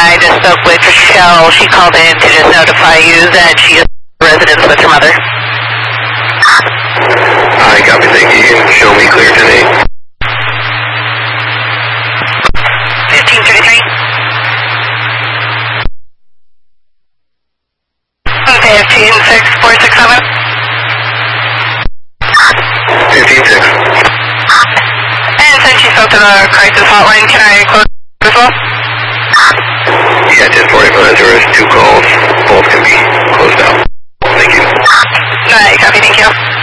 I just spoke with Rochelle. She called in to just notify you that she is in residence with her mother. I copy. Thank you. You can show me clear today. 1533. Okay, 15647. 156. And since you spoke to the crisis hotline, can I close as well? Yeah, 1045. There is 2 calls. Both can be closed out. Thank you. Alright, copy. Thank you.